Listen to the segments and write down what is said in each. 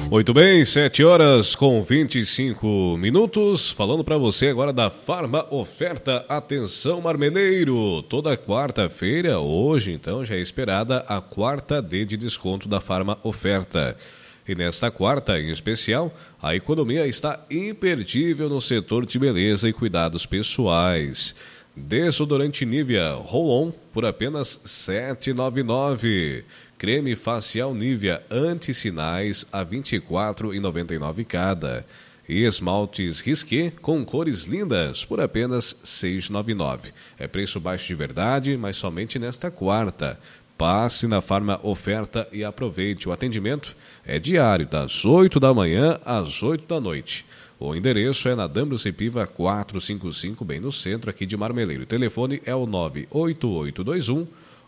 Muito bem, 7h25, falando para você agora da Farma Oferta. Atenção, marmeleiro, toda quarta-feira, hoje então já é esperada a quarta D de desconto da Farma Oferta. E nesta quarta, em especial, a economia está imperdível no setor de beleza e cuidados pessoais. Desodorante Nivea Roll-On por apenas R$ 7,99. Creme facial Nivea anti-sinais a R$ 24,99 cada. E esmaltes Risqué com cores lindas por apenas R$ 6,99. É preço baixo de verdade, mas somente nesta quarta. Passe na Farma Oferta e aproveite. O atendimento é diário, das 8 da manhã às 8 da noite. O endereço é na Dambrus Piva 455, bem no centro aqui de Marmeleiro. O telefone é o 98821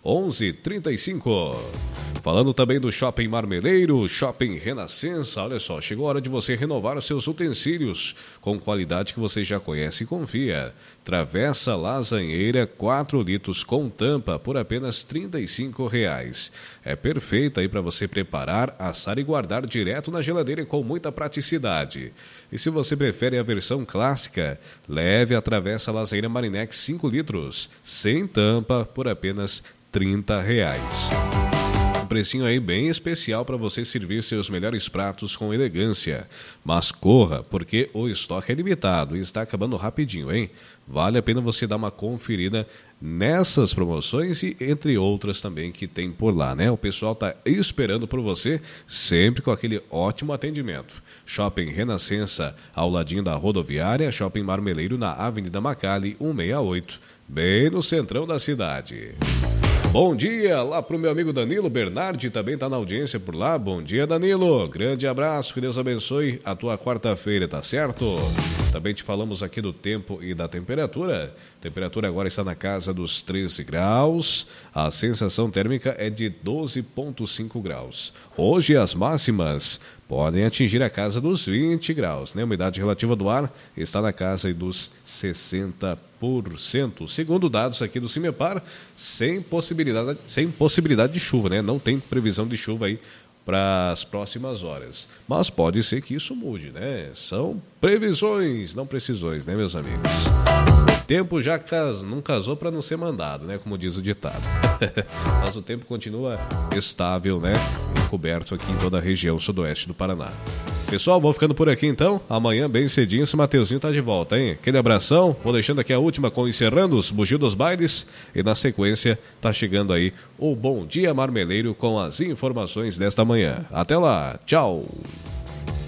1135. Falando também do Shopping Marmeleiro, Shopping Renascença. Olha só, chegou a hora de você renovar os seus utensílios com qualidade que você já conhece e confia. Travessa lasanheira 4 litros com tampa por apenas R$ 35,00. É perfeita aí para você preparar, assar e guardar direto na geladeira com muita praticidade. E se você prefere a versão clássica, leve a Travessa lasanheira Marinex 5 litros, sem tampa por apenas R$ 30,00. Um precinho aí bem especial para você servir seus melhores pratos com elegância. Mas corra, porque o estoque é limitado e está acabando rapidinho, hein? Vale a pena você dar uma conferida nessas promoções e entre outras também que tem por lá, né? O pessoal está esperando por você, sempre com aquele ótimo atendimento. Shopping Renascença, ao ladinho da rodoviária, Shopping Marmeleiro na Avenida Macali, 168, bem no centrão da cidade. Bom dia lá pro meu amigo Danilo Bernardi, também está na audiência por lá. Bom dia, Danilo. Grande abraço, que Deus abençoe a tua quarta-feira, tá certo? Também te falamos aqui do tempo e da temperatura. A temperatura agora está na casa dos 13 graus. A sensação térmica é de 12,5 graus. Hoje as máximas podem atingir a casa dos 20 graus, né? A umidade relativa do ar está na casa dos 60%. Segundo dados aqui do CIMEPAR, sem possibilidade de chuva, né? Não tem previsão de chuva aí para as próximas horas. Mas pode ser que isso mude, né? São previsões, não precisões, né, meus amigos? O tempo já não casou para não ser mandado, né? Como diz o ditado. Mas o tempo continua estável, né? E coberto aqui em toda a região sudoeste do Paraná. Pessoal, vou ficando por aqui então. Amanhã, bem cedinho, esse Mateuzinho tá de volta, hein? Aquele abração. Vou deixando aqui a última com encerrando os Bugio dos Bailes. E na sequência, tá chegando aí o Bom Dia Marmeleiro com as informações desta manhã. Até lá. Tchau.